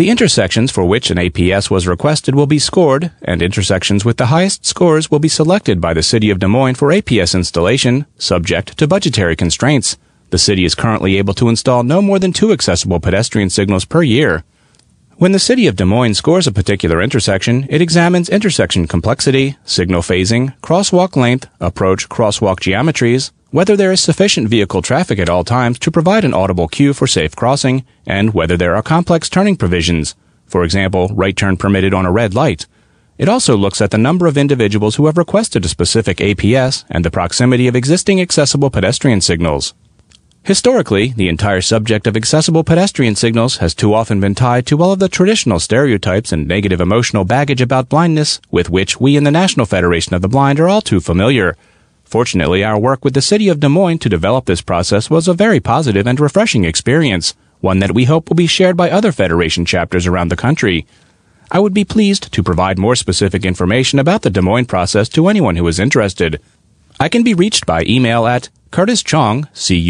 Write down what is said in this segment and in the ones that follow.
The intersections for which an APS was requested will be scored, and intersections with the highest scores will be selected by the City of Des Moines for APS installation, subject to budgetary constraints. The city is currently able to install no more than 2 accessible pedestrian signals per year. When the City of Des Moines scores a particular intersection, it examines intersection complexity, signal phasing, crosswalk length, approach crosswalk geometries, whether there is sufficient vehicle traffic at all times to provide an audible cue for safe crossing, and whether there are complex turning provisions, for example, right turn permitted on a red light. It also looks at the number of individuals who have requested a specific APS and the proximity of existing accessible pedestrian signals. Historically, the entire subject of accessible pedestrian signals has too often been tied to all of the traditional stereotypes and negative emotional baggage about blindness with which we in the National Federation of the Blind are all too familiar. Fortunately, our work with the City of Des Moines to develop this process was a very positive and refreshing experience, one that we hope will be shared by other Federation chapters around the country. I would be pleased to provide more specific information about the Des Moines process to anyone who is interested. I can be reached by email at Curtis Chong,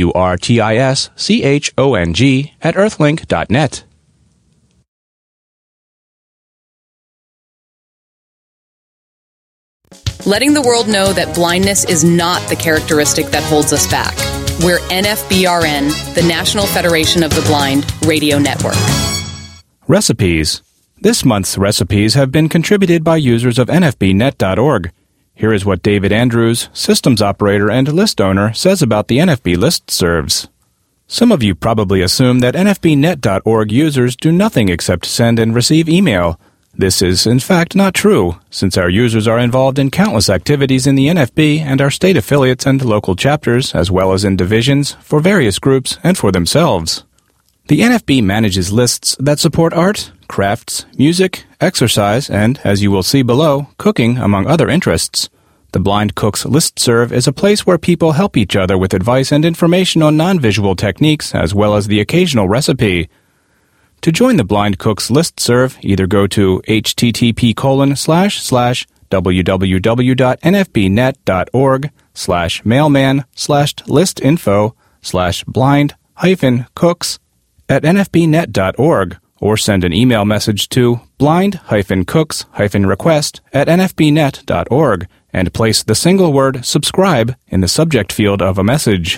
CurtisChong, @earthlink.net. Letting the world know that blindness is not the characteristic that holds us back. We're NFBRN, the National Federation of the Blind Radio Network. Recipes. This month's recipes have been contributed by users of nfbnet.org. Here is what David Andrews, systems operator and list owner, says about the NFB listservs. Some of you probably assume that nfbnet.org users do nothing except send and receive email. This is, in fact, not true, since our users are involved in countless activities in the NFB and our state affiliates and local chapters, as well as in divisions, for various groups and for themselves. The NFB manages lists that support art, crafts, music, exercise, and, as you will see below, cooking, among other interests. The Blind Cooks listserv is a place where people help each other with advice and information on non-visual techniques, as well as the occasional recipe. To join the Blind Cooks listserv, either go to http://www.nfbnet.org/mailman/listinfo/blind-cooks at nfbnet.org, or send an email message to blind-cooks-request@nfbnet.org and place the single word subscribe in the subject field of a message.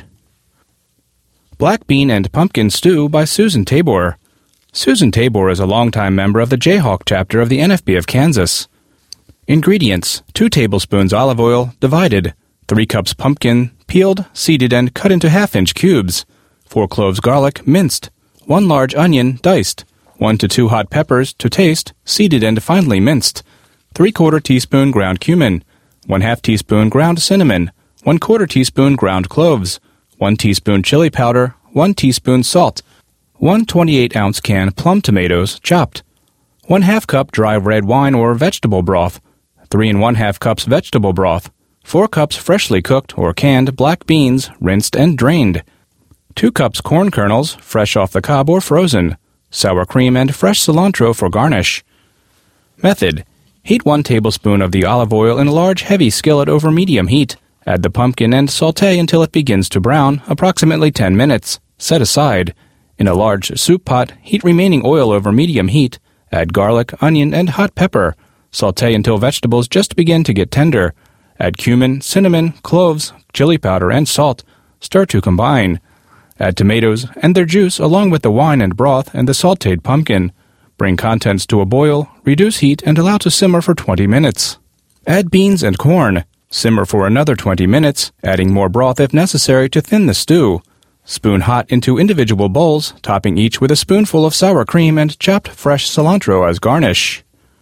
Black Bean and Pumpkin Stew by Susan Tabor. Susan Tabor is a longtime member of the Jayhawk chapter of the NFB of Kansas. Ingredients: 2 tablespoons olive oil, divided, 3 cups pumpkin, peeled, seeded, and cut into half-inch cubes, 4 cloves garlic, minced, 1 large onion, diced, 1 to 2 hot peppers, to taste, seeded and finely minced, 3/4 teaspoon ground cumin, 1/2 teaspoon ground cinnamon, 1/4 teaspoon ground cloves, 1 teaspoon chili powder, 1 teaspoon salt, 1 28-ounce can plum tomatoes, chopped, 1/2 cup dry red wine or vegetable broth, 3 1/2 cups vegetable broth, 4 cups freshly cooked or canned black beans, rinsed and drained, 2 cups corn kernels, fresh off the cob or frozen, sour cream and fresh cilantro for garnish. Method: heat 1 tablespoon of the olive oil in a large heavy skillet over medium heat. Add the pumpkin and sauté until it begins to brown, approximately 10 minutes. Set aside. In a large soup pot, heat remaining oil over medium heat. Add garlic, onion, and hot pepper. Sauté until vegetables just begin to get tender. Add cumin, cinnamon, cloves, chili powder, and salt. Stir to combine. Add tomatoes and their juice along with the wine and broth and the sautéed pumpkin. Bring contents to a boil, reduce heat, and allow to simmer for 20 minutes. Add beans and corn. Simmer for another 20 minutes, adding more broth if necessary to thin the stew. Spoon hot into individual bowls, topping each with a spoonful of sour cream and chopped fresh cilantro as garnish.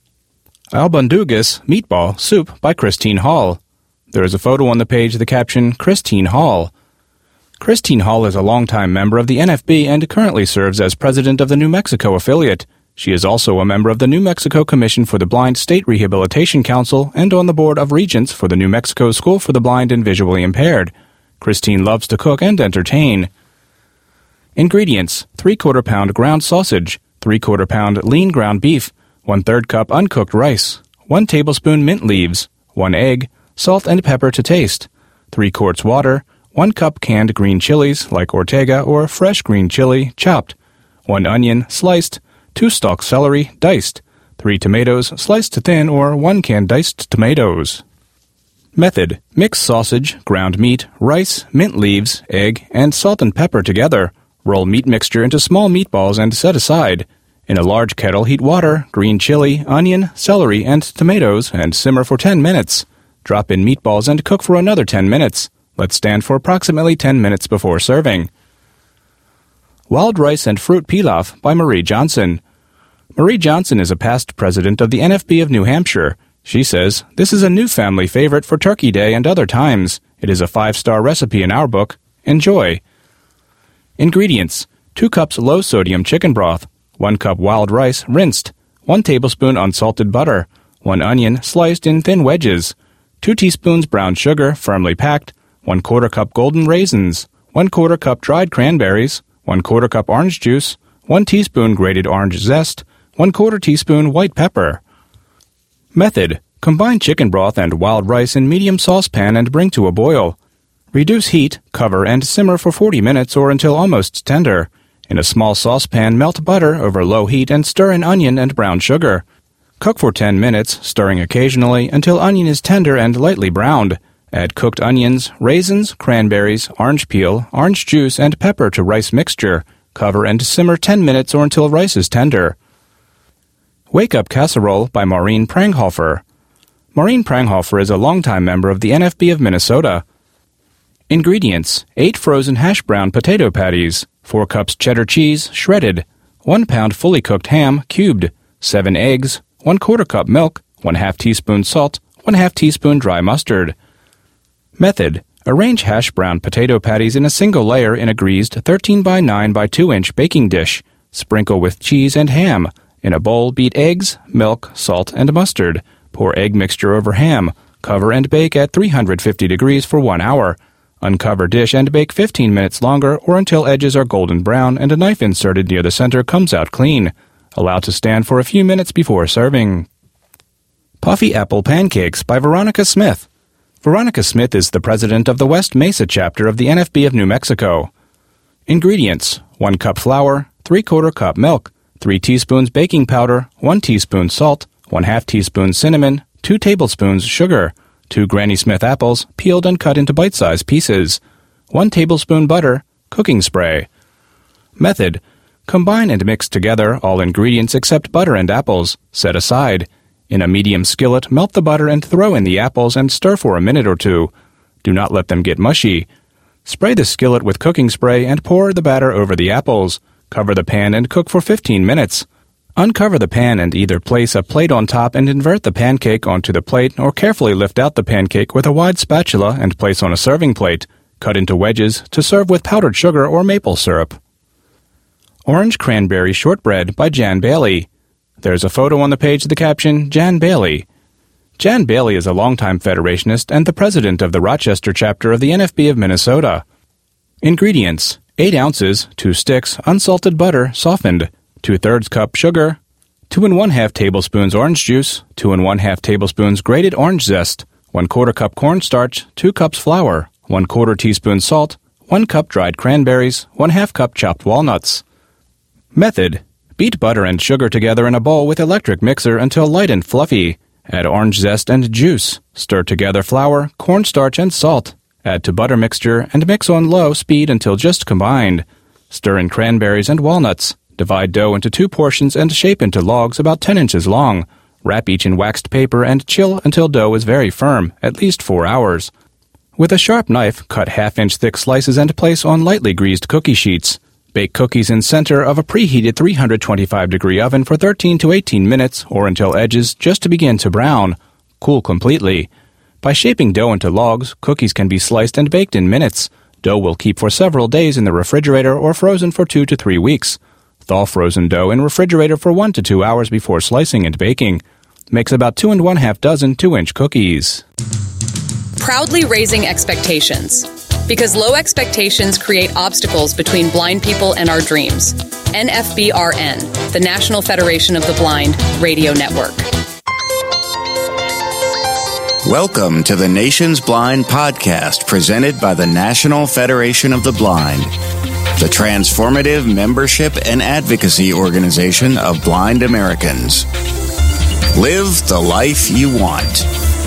Albondugas Meatball Soup by Christine Hall. There is a photo on the page, the caption, Christine Hall. Christine Hall is a longtime member of the NFB and currently serves as president of the New Mexico affiliate. She is also a member of the New Mexico Commission for the Blind State Rehabilitation Council and on the Board of Regents for the New Mexico School for the Blind and Visually Impaired. Christine loves to cook and entertain. Ingredients: 3/4 pound ground sausage, 3/4 pound lean ground beef, 1/3 cup uncooked rice, 1 tablespoon mint leaves, 1 egg, salt and pepper to taste, 3 quarts water, 1 cup canned green chilies like Ortega or fresh green chili chopped, 1 onion sliced, 2 stalks celery, diced, 3 tomatoes, sliced thin, or 1 can diced tomatoes. Method: mix sausage, ground meat, rice, mint leaves, egg, and salt and pepper together. Roll meat mixture into small meatballs and set aside. In a large kettle, heat water, green chili, onion, celery, and tomatoes, and simmer for 10 minutes. Drop in meatballs and cook for another 10 minutes. Let stand for approximately 10 minutes before serving. Wild Rice and Fruit Pilaf by Marie Johnson. Marie Johnson is a past president of the NFB of New Hampshire. She says, "This is a new family favorite for Turkey Day and other times. It is a 5-star recipe in our book. Enjoy." Ingredients: 2 cups low-sodium chicken broth, 1 cup wild rice, rinsed, 1 tablespoon unsalted butter, 1 onion sliced in thin wedges, 2 teaspoons brown sugar, firmly packed, 1/4 cup golden raisins, 1/4 cup dried cranberries, 1/4 cup orange juice, 1 teaspoon grated orange zest, 1/4 teaspoon white pepper. Method: combine chicken broth and wild rice in medium saucepan and bring to a boil. Reduce heat, cover, and simmer for 40 minutes or until almost tender. In a small saucepan, melt butter over low heat and stir in onion and brown sugar. Cook for 10 minutes, stirring occasionally until onion is tender and lightly browned. Add cooked onions, raisins, cranberries, orange peel, orange juice, and pepper to rice mixture. Cover and simmer 10 minutes or until rice is tender. Wake Up Casserole by Maureen Pranghofer. Maureen Pranghofer is a longtime member of the NFB of Minnesota. Ingredients: 8 frozen hash brown potato patties, 4 cups cheddar cheese, shredded, 1 pound fully cooked ham, cubed, 7 eggs, 1/4 cup milk, 1/2 teaspoon salt, 1/2 teaspoon dry mustard. Method: arrange hash brown potato patties in a single layer in a greased 13 by 9 by 2 inch baking dish. Sprinkle with cheese and ham. In a bowl, beat eggs, milk, salt, and mustard. Pour egg mixture over ham. Cover and bake at 350 degrees for 1 hour. Uncover dish and bake 15 minutes longer or until edges are golden brown and a knife inserted near the center comes out clean. Allow to stand for a few minutes before serving. Puffy Apple Pancakes by Veronica Smith. Veronica Smith is the president of the West Mesa chapter of the NFB of New Mexico. Ingredients: 1 cup flour, 3/4 cup milk, 3 teaspoons baking powder, 1 teaspoon salt, 1/2 teaspoon cinnamon, 2 tablespoons sugar, 2 Granny Smith apples, peeled and cut into bite-sized pieces, 1 tablespoon butter, cooking spray. Method: combine and mix together all ingredients except butter and apples. Set aside. In a medium skillet, melt the butter and throw in the apples and stir for a minute or 2. Do not let them get mushy. Spray the skillet with cooking spray and pour the batter over the apples. Cover the pan and cook for 15 minutes. Uncover the pan and either place a plate on top and invert the pancake onto the plate or carefully lift out the pancake with a wide spatula and place on a serving plate. Cut into wedges to serve with powdered sugar or maple syrup. Orange Cranberry Shortbread by Jan Bailey. There's a photo on the page with the caption, Jan Bailey. Jan Bailey is a longtime Federationist and the president of the Rochester chapter of the NFB of Minnesota. Ingredients: 8 ounces, 2 sticks, unsalted butter, softened, 2/3 cup sugar, 2 1/2 tablespoons orange juice, 2 1/2 tablespoons grated orange zest, 1/4 cup cornstarch, 2 cups flour, 1/4 teaspoon salt, 1 cup dried cranberries, 1/2 cup chopped walnuts. Method: beat butter and sugar together in a bowl with electric mixer until light and fluffy. Add orange zest and juice. Stir together flour, cornstarch, and salt. Add to butter mixture and mix on low speed until just combined. Stir in cranberries and walnuts. Divide dough into 2 portions and shape into logs about 10 inches long. Wrap each in waxed paper and chill until dough is very firm, at least 4 hours. With a sharp knife, cut 1/2-inch thick slices and place on lightly greased cookie sheets. Bake cookies in center of a preheated 325-degree oven for 13 to 18 minutes or until edges just begin to brown. Cool completely. By shaping dough into logs, cookies can be sliced and baked in minutes. Dough will keep for several days in the refrigerator or frozen for 2 to 3 weeks. Thaw frozen dough in refrigerator for 1 to 2 hours before slicing and baking. Makes about 2 1/2 dozen 2-inch cookies. Proudly raising expectations. Because low expectations create obstacles between blind people and our dreams. NFBRN, the National Federation of the Blind Radio Network. Welcome to the Nation's Blind Podcast, presented by the National Federation of the Blind. the transformative membership and advocacy organization of blind Americans. Live the life you want.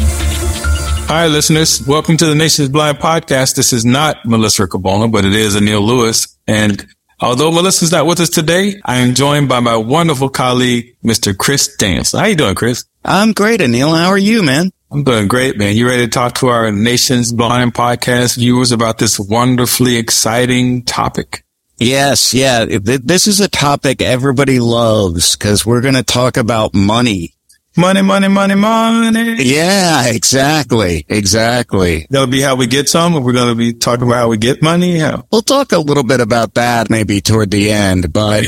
Hi, listeners. Welcome to the Nation's Blind Podcast. This is not Melissa Riccobona, but it is Anil Lewis. And although Melissa's not with us today, I am joined by my wonderful colleague, Mr. Chris Danielson. How you doing, Chris? I'm great, Anil. How are you, man? I'm doing great, man. You ready to talk to our Nation's Blind Podcast viewers about this wonderfully exciting topic? Yes, yeah. This is a topic everybody loves because we're going to talk about money. Money, money, money, money. Yeah, exactly. That'll be how we get some. We're going to be talking about how we get money. We'll talk a little bit about that maybe toward the end, but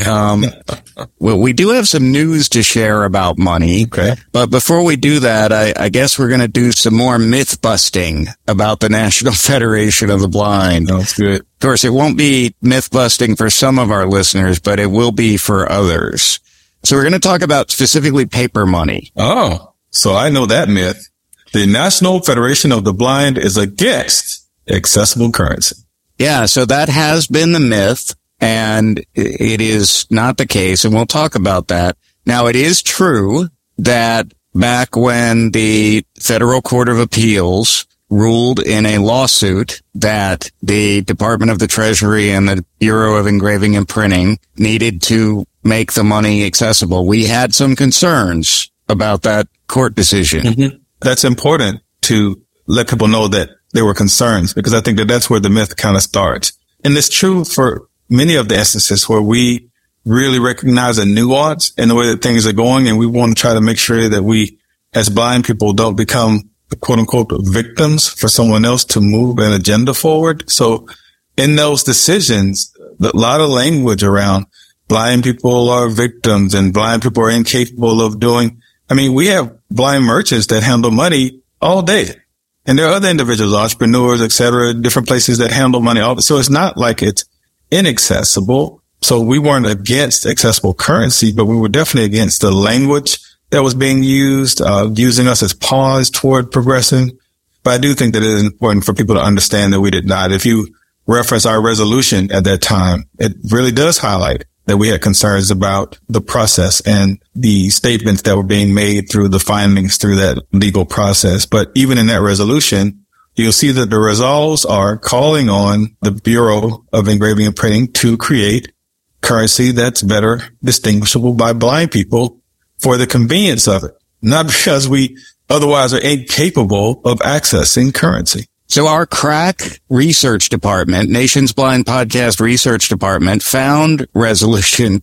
well, we do have some news to share about money. Okay. But before we do that, I guess we're going to do some more myth busting about the National Federation of the Blind. That's good. Of course, it won't be myth busting for some of our listeners, but it will be for others. So we're going to talk about specifically paper money. Oh, so I know that myth. The National Federation of the Blind is against accessible currency. Yeah, so that has been the myth, and it is not the case, and we'll talk about that. Now, it is true that back when the Federal Court of Appeals ruled in a lawsuit that the Department of the Treasury and the Bureau of Engraving and Printing needed to make the money accessible, we had some concerns about that court decision. Mm-hmm. That's important to let people know that there were concerns, because I think that that's where the myth kind of starts. And it's true for many of the instances where we really recognize a nuance in the way that things are going, and we want to try to make sure that we, as blind people, don't become quote unquote victims for someone else to move an agenda forward. So in those decisions, a lot of language around blind people are victims and blind people are incapable of doing. I mean, we have blind merchants that handle money all day. And there are other individuals, entrepreneurs, et cetera, different places that handle money all day. So it's not like it's inaccessible. So we weren't against accessible currency, but we were definitely against the language that was being used, using us as pawns toward progressing. But I do think that it is important for people to understand that we did not. If you reference our resolution at that time, it really does highlight that we had concerns about the process and the statements that were being made through the findings through that legal process. But even in that resolution, you'll see that the resolves are calling on the Bureau of Engraving and Printing to create currency that's better distinguishable by blind people for the convenience of it, not because we otherwise are incapable of accessing currency. So our crack research department, Nation's Blind Podcast Research Department, found Resolution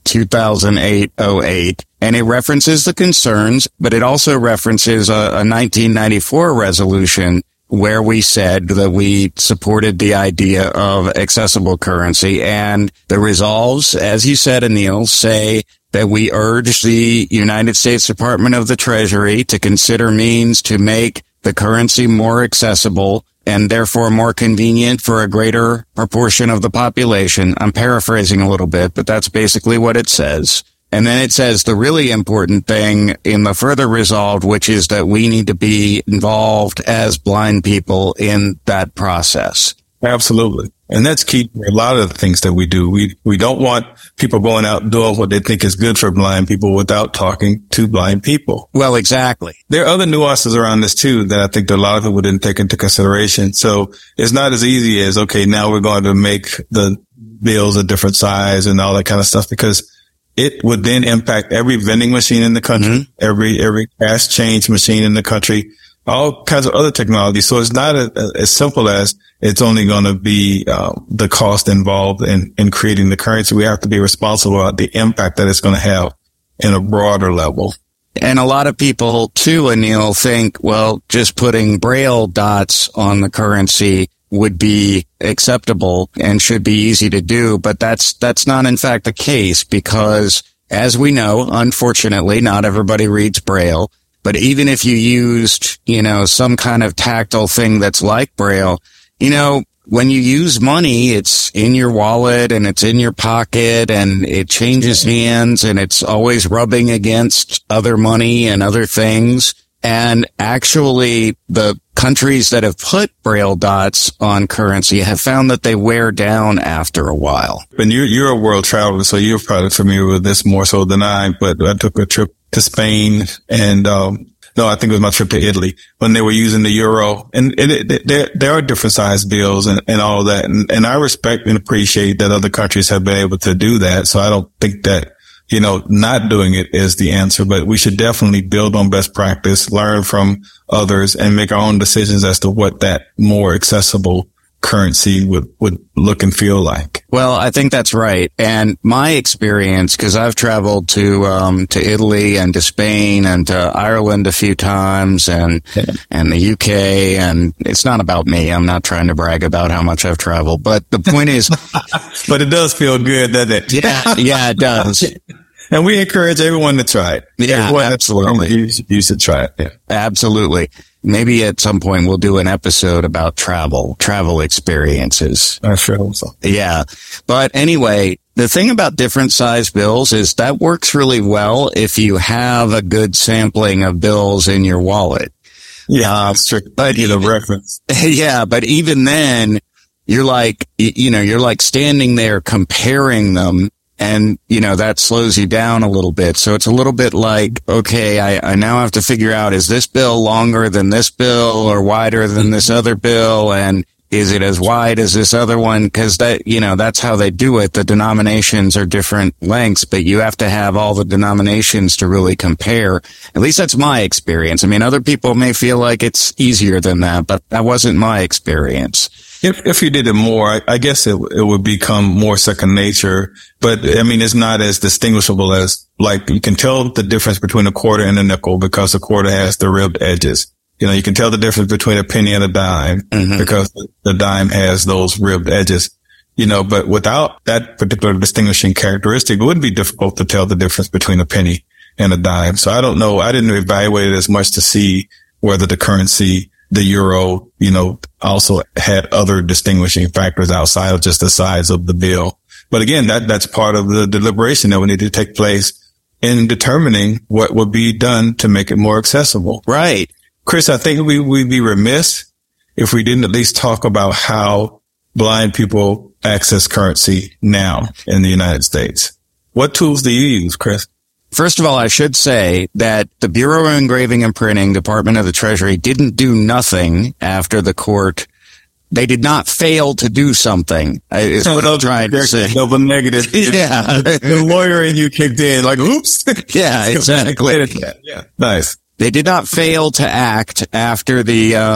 2008-08, and it references the concerns, but it also references a 1994 resolution where we said that we supported the idea of accessible currency. And the resolves, as you said, Anil, say that we urge the United States Department of the Treasury to consider means to make the currency more accessible and therefore more convenient for a greater proportion of the population. I'm paraphrasing a little bit, but that's basically what it says. And then it says the really important thing in the further resolve, which is that we need to be involved as blind people in that process. Absolutely. And that's key for a lot of the things that we do. We don't want people going out and doing what they think is good for blind people without talking to blind people. Well, exactly. There are other nuances around this too that I think that a lot of people didn't take into consideration. So it's not as easy as, okay, now we're going to make the bills a different size and all that kind of stuff, because it would then impact every vending machine in the country, every cash change machine in the country, all kinds of other technology. So it's not as simple as it's only going to be the cost involved in creating the currency. We have to be responsible about the impact that it's going to have in a broader level. And a lot of people too, Anil, think, well, just putting Braille dots on the currency would be acceptable and should be easy to do. But that's not in fact the case, because as we know, unfortunately, not everybody reads Braille. But even if you used, some kind of tactile thing that's like Braille, when you use money, it's in your wallet and it's in your pocket and it changes hands and it's always rubbing against other money and other things. And actually, the countries that have put Braille dots on currency have found that they wear down after a while. And you're a world traveler, so you're probably familiar with this more so than I, but I took a trip to Spain and, I think it was my trip to Italy when they were using the euro, and there are different size bills and all of that. And I respect and appreciate that other countries have been able to do that. So I don't think that, not doing it is the answer, but we should definitely build on best practice, learn from others, and make our own decisions as to what that more accessible currency would look and feel like. Well, I think that's right. And my experience, because I've traveled to Italy and to Spain and to Ireland a few times and the UK, and it's not about me. I'm not trying to brag about how much I've traveled, but the point is, but it does feel good, doesn't it? Yeah, it does. And we encourage everyone to try it. Yeah, absolutely. You should try it. Yeah, absolutely. Maybe at some point we'll do an episode about travel experiences. I sure hope so. Yeah. But anyway, the thing about different size bills is that works really well if you have a good sampling of bills in your wallet. Yeah, that's true. But the reference. Yeah, but even then, you're like standing there comparing them. And, that slows you down a little bit. So it's a little bit like, okay, I now have to figure out, is this bill longer than this bill or wider than this other bill? And is it as wide as this other one? Cause that's how they do it. The denominations are different lengths, but you have to have all the denominations to really compare. At least that's my experience. I mean, other people may feel like it's easier than that, but that wasn't my experience. If you did it more, I guess it would become more second nature. But I mean, it's not as distinguishable as, like, you can tell the difference between a quarter and a nickel because a quarter has the ribbed edges. You can tell the difference between a penny and a dime because the dime has those ribbed edges. But without that particular distinguishing characteristic, it would be difficult to tell the difference between a penny and a dime. So I don't know. I didn't evaluate it as much to see whether the currency, the euro, also had other distinguishing factors outside of just the size of the bill. But again, that's part of the deliberation that would need to take place in determining what would be done to make it more accessible. Right. Chris, I think we'd be remiss if we didn't at least talk about how blind people access currency now in the United States. What tools do you use, Chris? First of all, I should say that the Bureau of Engraving and Printing, Department of the Treasury, didn't do nothing after the court. They did not fail to do something, is what I'm trying to say. Double negative. Yeah. The lawyer in you kicked in, like, oops. Yeah, exactly. Yeah. Nice. They did not fail to act after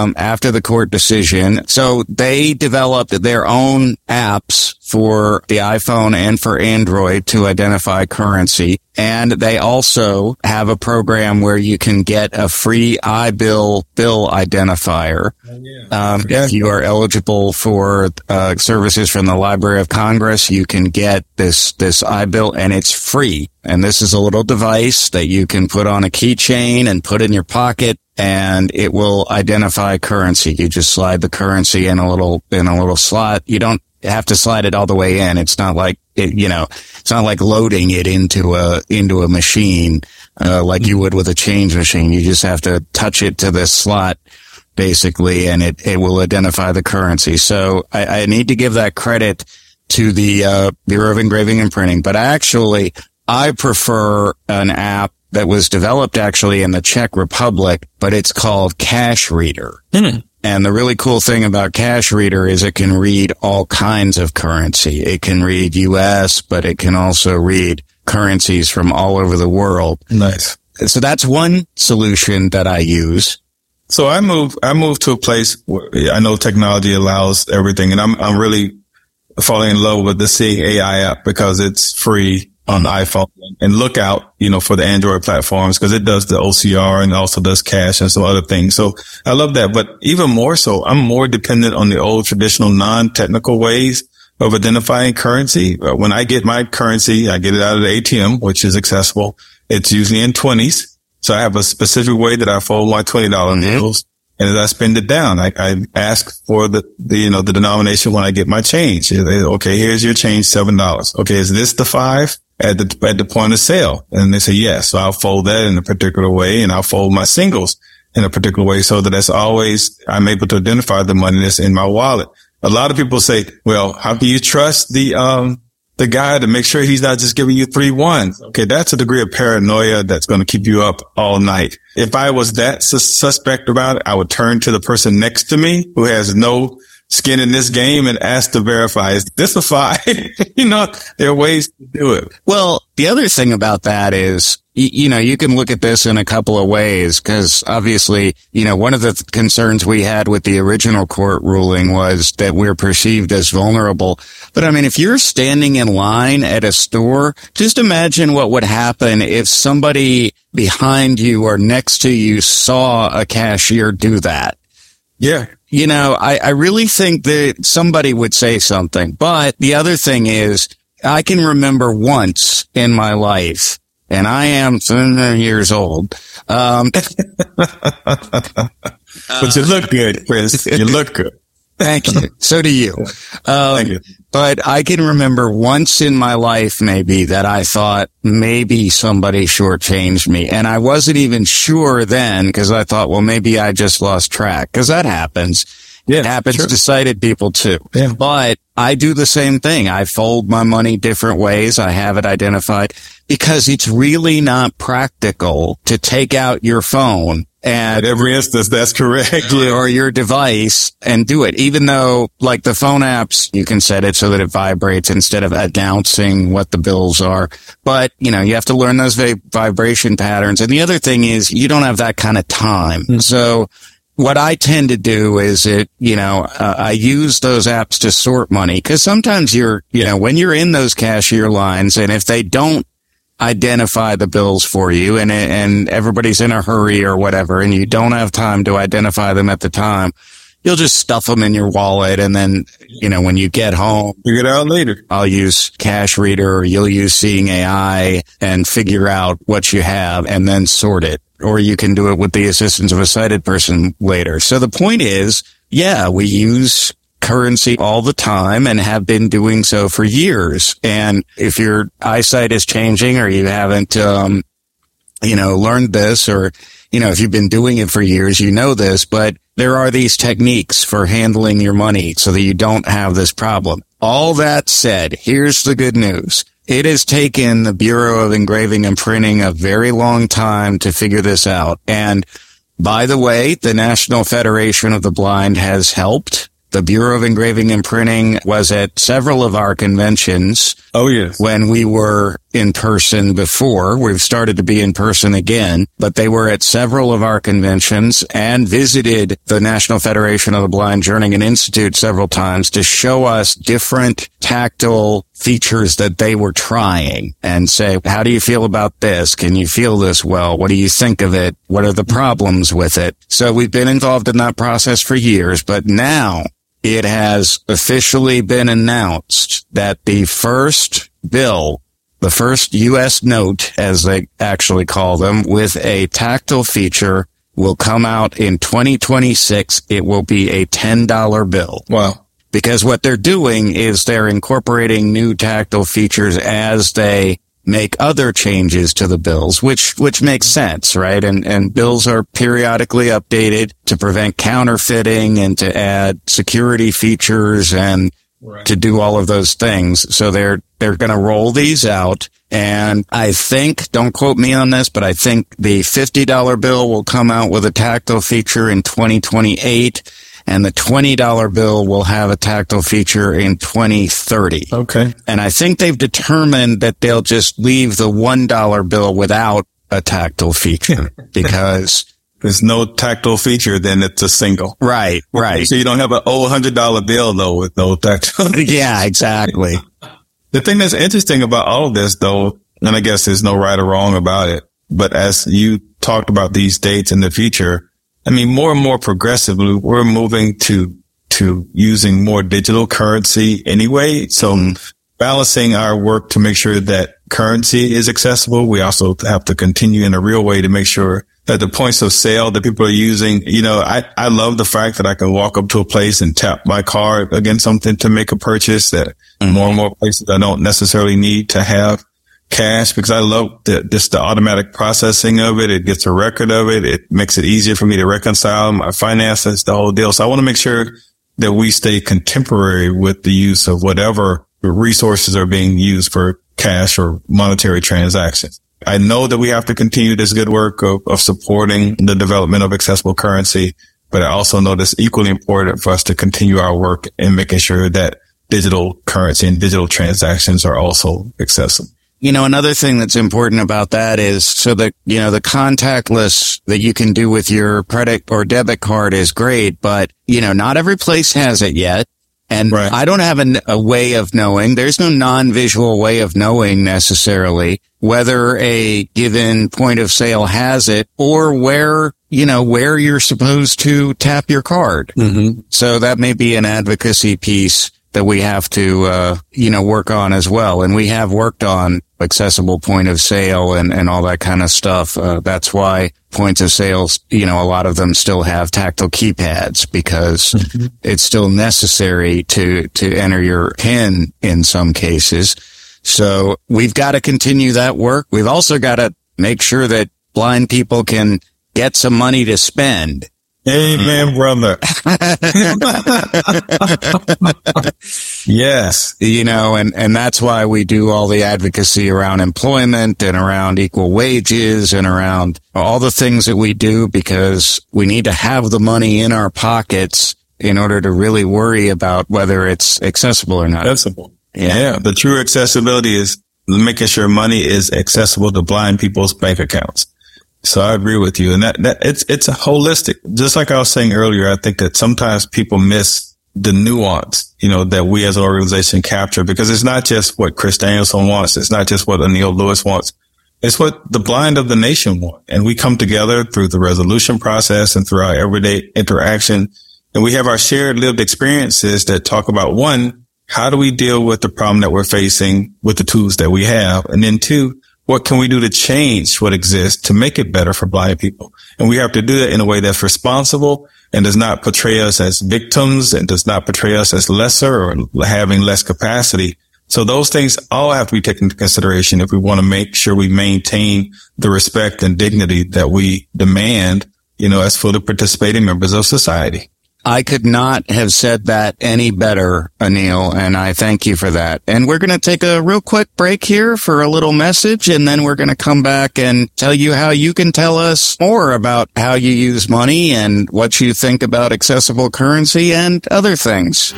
the court decision. So they developed their own apps for the iPhone and for Android to identify currency. And they also have a program where you can get a free iBill bill identifier. If you are eligible for services from the Library of Congress, you can get this iBill, and it's free. And this is a little device that you can put on a keychain and put in your pocket, and it will identify currency. You just slide the currency in a little slot. You don't have to slide it all the way in. It's not like it's not like loading it into a machine, like you would with a change machine. You just have to touch it to this slot, basically, and it will identify the currency. So I need to give that credit to the Bureau of Engraving and Printing, but I prefer an app that was developed actually in the Czech Republic, but it's called Cash Reader. And the really cool thing about Cash Reader is it can read all kinds of currency. It can read US, but it can also read currencies from all over the world. Nice. So that's one solution that I use. So I moved to a place where I know technology allows everything, and I'm really falling in love with the Seeing AI app because it's free on the iPhone, and look out, for the Android platforms because it does the OCR and also does cash and some other things. So I love that. But even more so, I'm more dependent on the old traditional non-technical ways of identifying currency. When I get my currency, I get it out of the ATM, which is accessible. It's usually in 20s. So I have a specific way that I fold my $20 bills. And as I spend it down, I ask for the denomination when I get my change. Okay, here's your change, $7. Okay, is this the 5? At the point of sale? And they say yes. So I'll fold that in a particular way, and I'll fold my singles in a particular way so that it's always, I'm able to identify the money that's in my wallet. A lot of people say, well, how can you trust the guy to make sure he's not just giving you 3 ones? Okay. That's a degree of paranoia that's going to keep you up all night. If I was that suspect about it, I would turn to the person next to me who has no skin in this game and ask to verify, is this a 5? There are ways to do it. Well, the other thing about that is, you can look at this in a couple of ways, because obviously, one of the concerns we had with the original court ruling was that we're perceived as vulnerable. But I mean, if you're standing in line at a store, just imagine what would happen if somebody behind you or next to you saw a cashier do that. Yeah. I really think that somebody would say something. But the other thing is, I can remember once in my life, and I am 7 years old. But you look good, Chris. You look good. Thank you. So do you. Thank you. But I can remember once in my life maybe that I thought maybe somebody shortchanged me. And I wasn't even sure then, because I thought, well, maybe I just lost track, because that happens. Yeah, it happens sure. to sighted people too. Yeah. But I do the same thing. I fold my money different ways. I have it identified because it's really not practical to take out your phone and at every instance, that's correct. Or your device and do it. Even though, like the phone apps, you can set it so that it vibrates instead of announcing what the bills are. But, you have to learn those vibration patterns. And the other thing is you don't have that kind of time. Mm-hmm. So what I tend to do is I use those apps to sort money, because sometimes when you're in those cashier lines, and if they don't identify the bills for you and everybody's in a hurry or whatever, and you don't have time to identify them at the time, you'll just stuff them in your wallet. And then, when you get home, figure it out later. I'll use Cash Reader, or you'll use Seeing AI and figure out what you have and then sort it. Or you can do it with the assistance of a sighted person later. So the point is, we use currency all the time and have been doing so for years. And if your eyesight is changing, or you haven't, learned this, or, if you've been doing it for years, this, but there are these techniques for handling your money so that you don't have this problem. All that said, here's the good news. It has taken the Bureau of Engraving and Printing a very long time to figure this out. And by the way, the National Federation of the Blind has helped. The Bureau of Engraving and Printing was at several of our conventions. Oh, yes. When we were in person before. We've started to be in person again, but they were at several of our conventions and visited the National Federation of the Blind Journeyman Institute several times to show us different tactile features that they were trying and say, how do you feel about this? Can you feel this well? What do you think of it? What are the problems with it? So we've been involved in that process for years, but now it has officially been announced that the first bill, the first U.S. note, as they actually call them, with a tactile feature will come out in 2026. It will be a $10 bill. Wow. Because what they're doing is they're incorporating new tactile features as they make other changes to the bills, which makes sense, right? And bills are periodically updated to prevent counterfeiting and to add security features and to do all of those things. So they're going to roll these out. And I think, don't quote me on this, but I think the $50 bill will come out with a tactile feature in 2028. And the $20 bill will have a tactile feature in 2030. Okay. And I think they've determined that they'll just leave the $1 bill without a tactile feature because there's no tactile feature, then it's a single. Right. So you don't have an old $100 bill though with no tactile. Yeah, exactly. The thing that's interesting about all of this though, and I guess there's no right or wrong about it, but as you talked about these dates in the future, I mean, more and more progressively, we're moving to using more digital currency anyway. So balancing our work to make sure that currency is accessible. We also have to continue in a real way to make sure that the points of sale that people are using, I love the fact that I can walk up to a place and tap my card against something to make a purchase that more and more places I don't necessarily need to have cash because I love the automatic processing of it. It gets a record of it. It makes it easier for me to reconcile my finances, the whole deal. So I want to make sure that we stay contemporary with the use of whatever resources are being used for cash or monetary transactions. I know that we have to continue this good work of supporting the development of accessible currency, but I also know it's equally important for us to continue our work in making sure that digital currency and digital transactions are also accessible. You know, another thing that's important about that is so that, you know, the contactless that you can do with your credit or debit card is great, but, you know, not every place has it yet. And right. I don't have a way of knowing. There's no non-visual way of knowing necessarily whether a given point of sale has it or where you're supposed to tap your card. Mm-hmm. So that may be an advocacy piece that we have to, work on as well. And we have worked on accessible point of sale and all that kind of stuff. That's why points of sales, a lot of them still have tactile keypads because mm-hmm. it's still necessary to enter your PIN in some cases. So we've got to continue that work. We've also got to make sure that blind people can get some money to spend. Amen, brother. Yes. And that's why we do all the advocacy around employment and around equal wages and around all the things that we do, because we need to have the money in our pockets in order to really worry about whether it's accessible or not. Accessible. Yeah. The true accessibility is making sure money is accessible to blind people's bank accounts. So I agree with you. And that it's a holistic, just like I was saying earlier. I think that sometimes people miss the nuance, that we as an organization capture, because it's not just what Chris Danielson wants. It's not just what Anil Lewis wants. It's what the blind of the nation want. And we come together through the resolution process and through our everyday interaction. And we have our shared lived experiences that talk about, one, how do we deal with the problem that we're facing with the tools that we have? And then two, what can we do to change what exists to make it better for blind people? And we have to do that in a way that's responsible and does not portray us as victims and does not portray us as lesser or having less capacity. So those things all have to be taken into consideration if we want to make sure we maintain the respect and dignity that we demand, as fully participating members of society. I could not have said that any better, Anil, and I thank you for that. And we're going to take a real quick break here for a little message, and then we're going to come back and tell you how you can tell us more about how you use money and what you think about accessible currency and other things.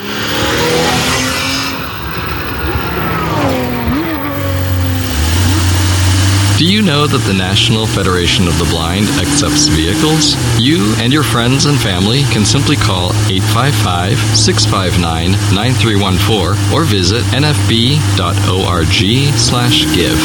Do you know that the National Federation of the Blind accepts vehicles? You and your friends and family can simply call 855-659-9314 or visit nfb.org/give.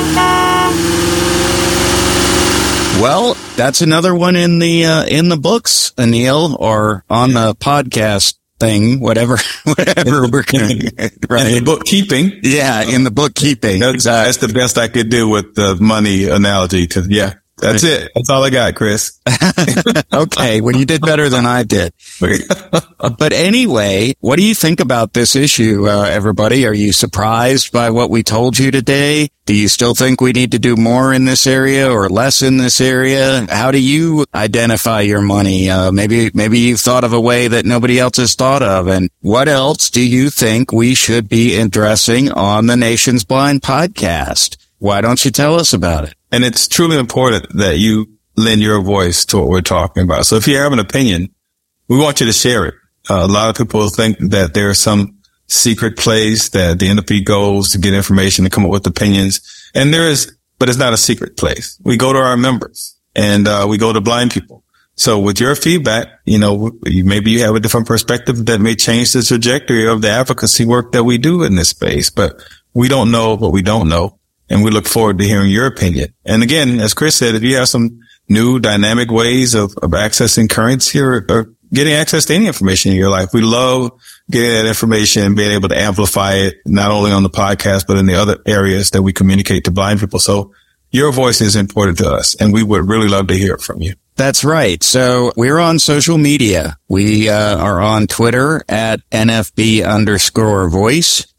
Well, that's another one in the books, Anil, or on the podcast thing, whatever we're going to, right? In bookkeeping. Yeah, in the bookkeeping. That's the best I could do with the money analogy that's it. That's all I got, Chris. Okay. Well, you did better than I did. But anyway, what do you think about this issue, everybody? Are you surprised by what we told you today? Do you still think we need to do more in this area or less in this area? How do you identify your money? Maybe you've thought of a way that nobody else has thought of. And what else do you think we should be addressing on the Nation's Blind podcast? Why don't you tell us about it? And it's truly important that you lend your voice to what we're talking about. So if you have an opinion, we want you to share it. A lot of people think that there's some secret place that the NFB goes to get information and come up with opinions. And there is, but it's not a secret place. We go to our members and we go to blind people. So with your feedback, maybe you have a different perspective that may change the trajectory of the advocacy work that we do in this space. But we don't know what we don't know. And we look forward to hearing your opinion. And again, as Chris said, if you have some new dynamic ways of accessing currency or getting access to any information in your life, we love getting that information and being able to amplify it, not only on the podcast, but in the other areas that we communicate to blind people. So your voice is important to us, and we would really love to hear it from you. That's right. So we're on social media. We are on Twitter at NFB_voice.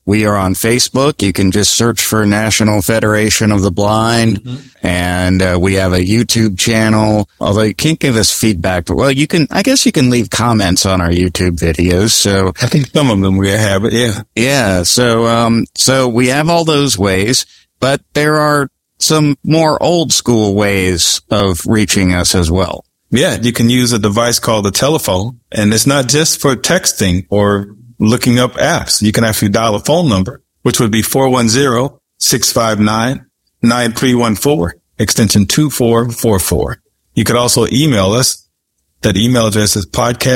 We are on Facebook. You can just search for National Federation of the Blind. And we have a YouTube channel, although you can't give us feedback. But, well, I guess you can leave comments on our YouTube videos. So I think some of them we have it. Yeah. Yeah. So we have all those ways, but there are some more old school ways of reaching us as well. Yeah. You can use a device called the telephone, and it's not just for texting or looking up apps. You can actually dial a phone number, which would be 410-659-9314, extension 2444. You could also email us. That email address is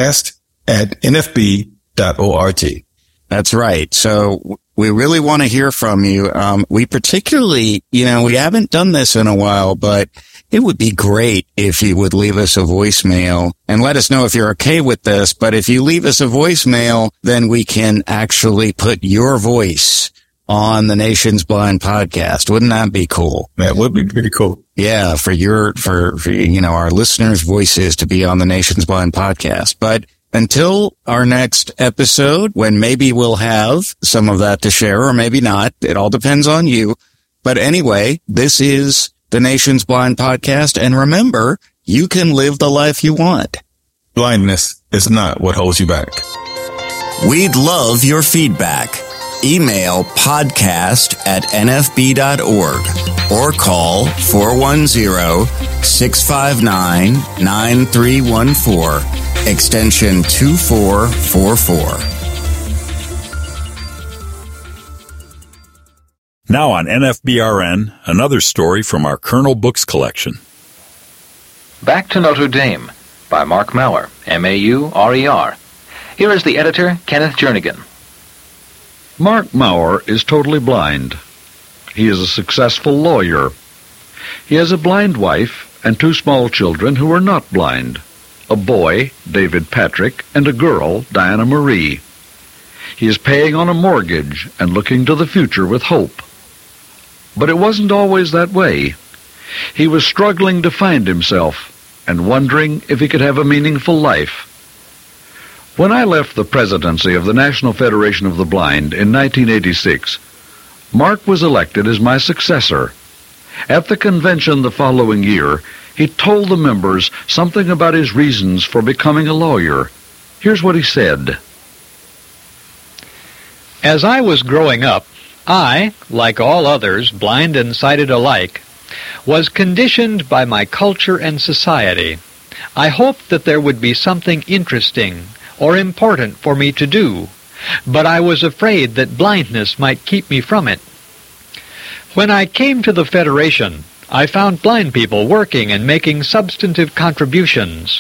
podcast@nfb.org. That's right. So we really want to hear from you. We particularly, we haven't done this in a while, but it would be great if you would leave us a voicemail and let us know if you're okay with this. But if you leave us a voicemail, then we can actually put your voice on the Nation's Blind podcast. Wouldn't that be cool? That would be pretty cool. Yeah, for our listeners' voices to be on the Nation's Blind podcast. But until our next episode, when maybe we'll have some of that to share or maybe not, it all depends on you. But anyway, this is the Nation's Blind podcast. And remember, you can live the life you want. Blindness is not what holds you back. We'd love your feedback. Email podcast@nfb.org or call 410-659-9314, extension 2444. Now on NFBRN, another story from our Kernel Books collection. Back to Notre Dame by Mark Maurer, M-A-U-R-E-R. Here is the editor, Kenneth Jernigan. Mark Maurer is totally blind. He is a successful lawyer. He has a blind wife and 2 small children who are not blind, a boy, David Patrick, and a girl, Diana Marie. He is paying on a mortgage and looking to the future with hope. But it wasn't always that way. He was struggling to find himself and wondering if he could have a meaningful life. When I left the presidency of the National Federation of the Blind in 1986, Mark was elected as my successor. At the convention the following year, he told the members something about his reasons for becoming a lawyer. Here's what he said. As I was growing up, I, like all others, blind and sighted alike, was conditioned by my culture and society. I hoped that there would be something interesting or important for me to do, but I was afraid that blindness might keep me from it. When I came to the Federation, I found blind people working and making substantive contributions.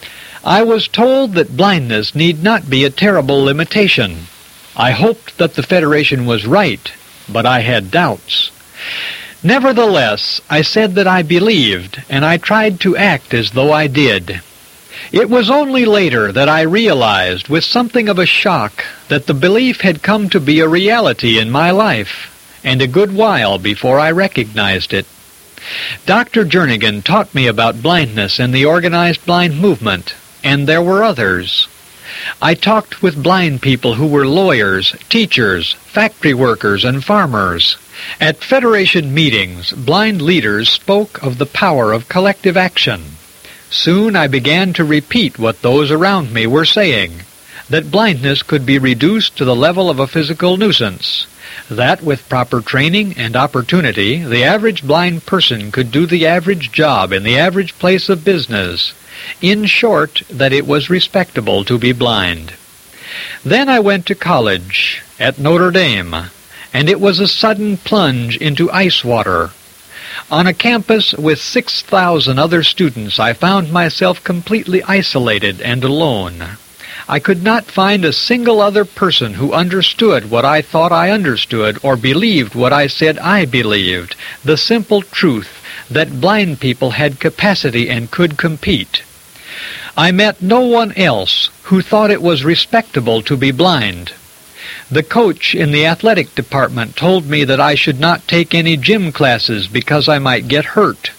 I was told that blindness need not be a terrible limitation. I hoped that the Federation was right, but I had doubts. Nevertheless, I said that I believed, and I tried to act as though I did. It was only later that I realized, with something of a shock, that the belief had come to be a reality in my life, and a good while before I recognized it. Dr. Jernigan taught me about blindness and the organized blind movement, and there were others. I talked with blind people who were lawyers, teachers, factory workers, and farmers. At Federation meetings, blind leaders spoke of the power of collective action. Soon I began to repeat what those around me were saying, that blindness could be reduced to the level of a physical nuisance, that with proper training and opportunity, the average blind person could do the average job in the average place of business. In short, that it was respectable to be blind. Then I went to college at Notre Dame, and it was a sudden plunge into ice water. On a campus with 6,000 other students, I found myself completely isolated and alone. I could not find a single other person who understood what I thought I understood or believed what I said I believed, the simple truth that blind people had capacity and could compete. I met no one else who thought it was respectable to be blind. The coach in the athletic department told me that I should not take any gym classes because I might get hurt.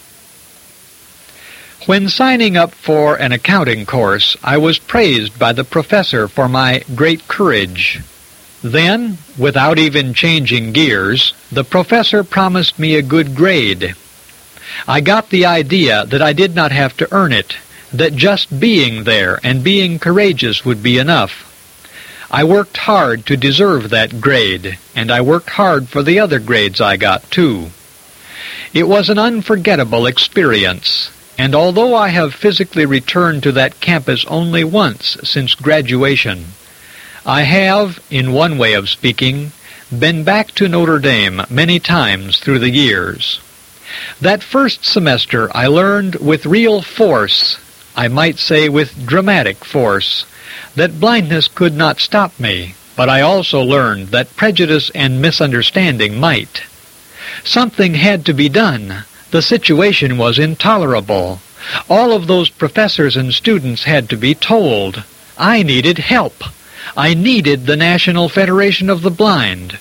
When signing up for an accounting course, I was praised by the professor for my great courage. Then, without even changing gears, the professor promised me a good grade. I got the idea that I did not have to earn it, that just being there and being courageous would be enough. I worked hard to deserve that grade, and I worked hard for the other grades I got, too. It was an unforgettable experience, and although I have physically returned to that campus only once since graduation, I have, in one way of speaking, been back to Notre Dame many times through the years. That first semester I learned with real force, I might say with dramatic force, that blindness could not stop me, but I also learned that prejudice and misunderstanding might. Something had to be done. The situation was intolerable. All of those professors and students had to be told. I needed help. I needed the National Federation of the Blind.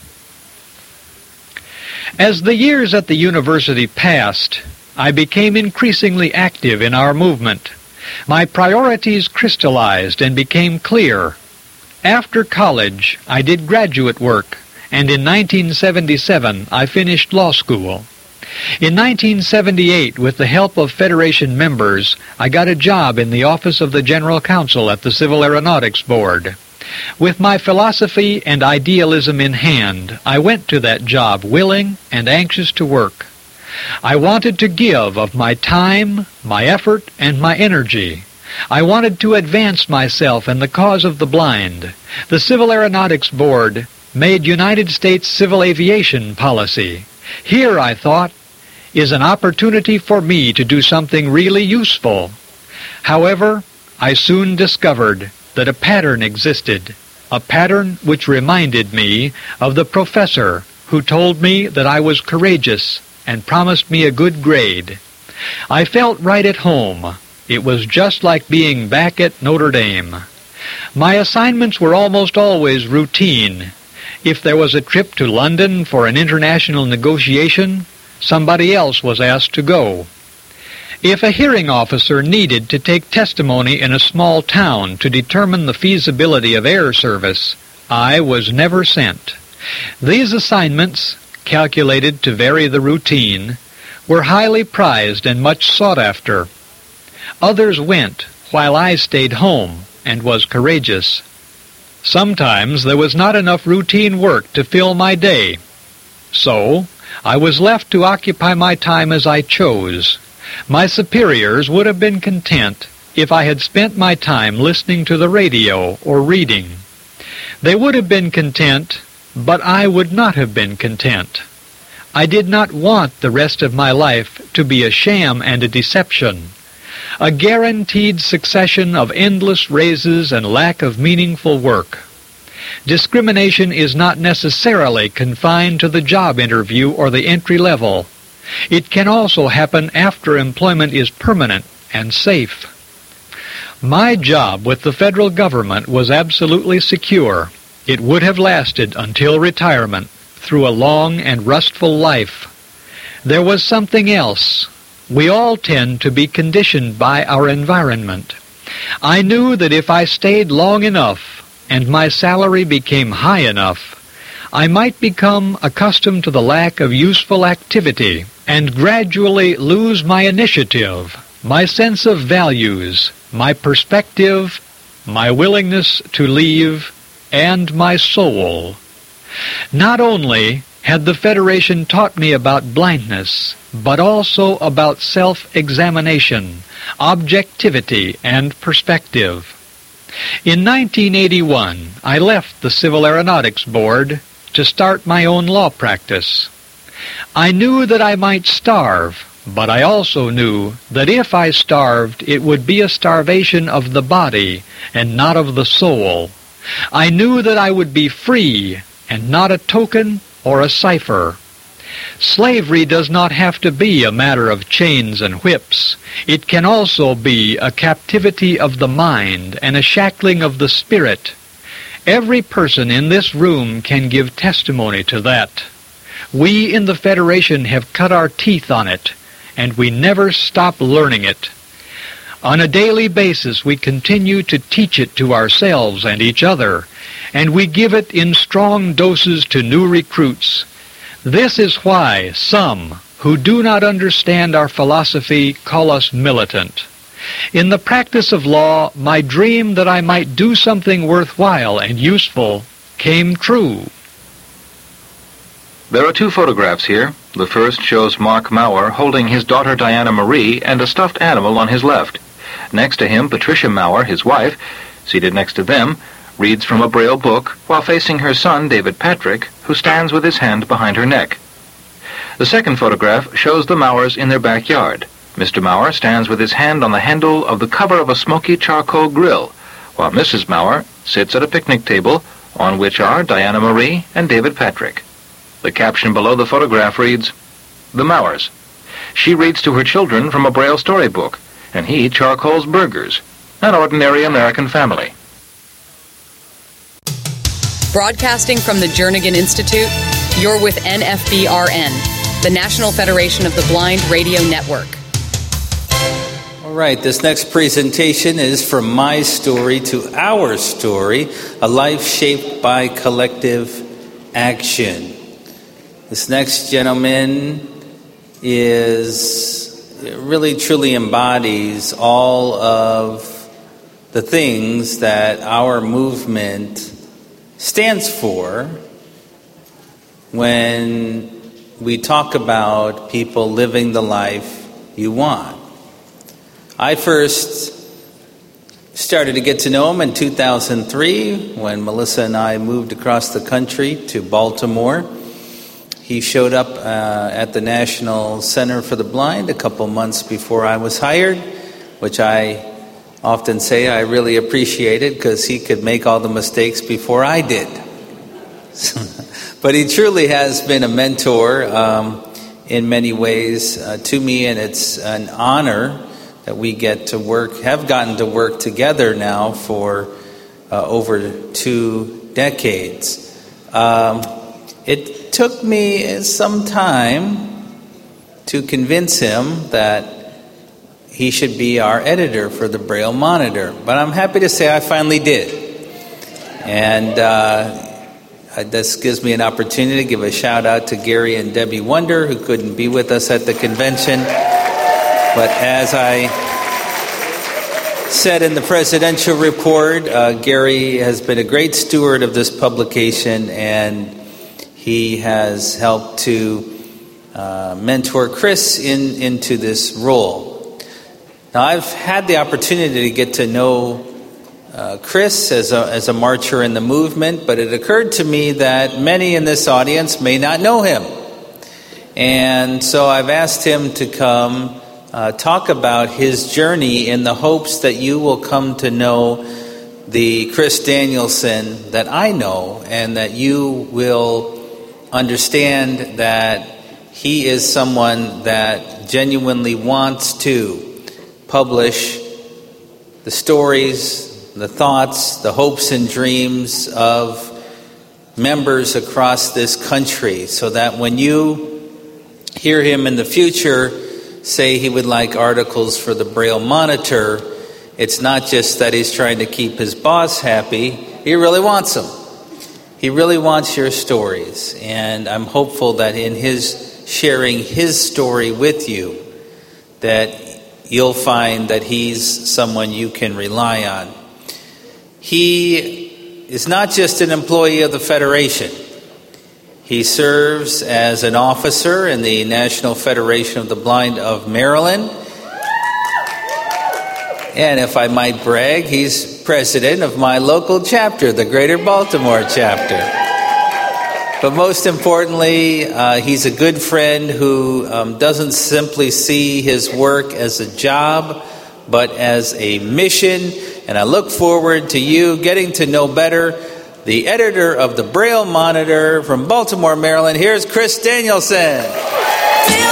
As the years at the university passed, I became increasingly active in our movement. My priorities crystallized and became clear. After college, I did graduate work, and in 1977 I finished law school. In 1978, with the help of Federation members, I got a job in the office of the General Counsel at the Civil Aeronautics Board. With my philosophy and idealism in hand, I went to that job willing and anxious to work. I wanted to give of my time, my effort, and my energy. I wanted to advance myself in the cause of the blind. The Civil Aeronautics Board made United States civil aviation policy. Here, I thought, is an opportunity for me to do something really useful. However, I soon discovered that a pattern existed, a pattern which reminded me of the professor who told me that I was courageous and promised me a good grade. I felt right at home. It was just like being back at Notre Dame. My assignments were almost always routine. If there was a trip to London for an international negotiation, somebody else was asked to go. If a hearing officer needed to take testimony in a small town to determine the feasibility of air service, I was never sent. These assignments, calculated to vary the routine, were highly prized and much sought after. Others went, while I stayed home and was courageous. Sometimes there was not enough routine work to fill my day. So, I was left to occupy my time as I chose. My superiors would have been content if I had spent my time listening to the radio or reading. They would have been content, but I would not have been content. I did not want the rest of my life to be a sham and a deception, a guaranteed succession of endless raises and lack of meaningful work. Discrimination is not necessarily confined to the job interview or the entry level. It can also happen after employment is permanent and safe. My job with the federal government was absolutely secure. It would have lasted until retirement, through a long and rustful life. There was something else. We all tend to be conditioned by our environment. I knew that if I stayed long enough and my salary became high enough, I might become accustomed to the lack of useful activity and gradually lose my initiative, my sense of values, my perspective, my willingness to leave, and my soul. Not only had the Federation taught me about blindness, but also about self-examination, objectivity, and perspective. In 1981, I left the Civil Aeronautics Board to start my own law practice. I knew that I might starve, but I also knew that if I starved, it would be a starvation of the body and not of the soul. I knew that I would be free and not a token or a cipher. Slavery does not have to be a matter of chains and whips. It can also be a captivity of the mind and a shackling of the spirit. Every person in this room can give testimony to that. We in the Federation have cut our teeth on it, and we never stop learning it. On a daily basis, we continue to teach it to ourselves and each other, and we give it in strong doses to new recruits. This is why some who do not understand our philosophy call us militant. In the practice of law, my dream that I might do something worthwhile and useful came true. There are two photographs here. The first shows Mark Mauer holding his daughter Diana Marie and a stuffed animal on his left. Next to him, Patricia Mauer, his wife, seated next to them, reads from a Braille book while facing her son, David Patrick, who stands with his hand behind her neck. The second photograph shows the Mauers in their backyard. Mr. Mauer stands with his hand on the handle of the cover of a smoky charcoal grill, while Mrs. Mauer sits at a picnic table on which are Diana Marie and David Patrick. The caption below the photograph reads, "The Mauers." She reads to her children from a Braille storybook, and he charcoals burgers. An ordinary American family. Broadcasting from the Jernigan Institute, you're with NFBRN, the National Federation of the Blind Radio Network. All right, this next presentation is from my story to our story, a life shaped by collective action. This next gentleman really truly embodies all of the things that our movement stands for when we talk about people living the life you want. I first started to get to know him in 2003 when Melissa and I moved across the country to Baltimore. He showed up at the National Center for the Blind a couple months before I was hired, which I often say I really appreciated because he could make all the mistakes before I did. But he truly has been a mentor in many ways to me, and it's an honor that we have gotten to work together now for over 2 decades. It took me some time to convince him that he should be our editor for the Braille Monitor, but I'm happy to say I finally did. And this gives me an opportunity to give a shout out to Gary and Debbie Wonder, who couldn't be with us at the convention. But as I said in the presidential report, Gary has been a great steward of this publication, and he has helped to mentor Chris into this role. Now, I've had the opportunity to get to know Chris as a marcher in the movement, but it occurred to me that many in this audience may not know him. And so I've asked him to come talk about his journey in the hopes that you will come to know the Chris Danielson that I know, and that you will understand that he is someone that genuinely wants to publish the stories, the thoughts, the hopes and dreams of members across this country, so that when you hear him in the future say he would like articles for the Braille Monitor, it's not just that he's trying to keep his boss happy, he really wants them. He really wants your stories, and I'm hopeful that in his sharing his story with you, that you'll find that he's someone you can rely on. He is not just an employee of the Federation. He serves as an officer in the National Federation of the Blind of Maryland. And if I might brag, he's president of my local chapter, the Greater Baltimore chapter. But most importantly, he's a good friend who doesn't simply see his work as a job, but as a mission. And I look forward to you getting to know better the editor of the Braille Monitor from Baltimore, Maryland. Here's Chris Danielson.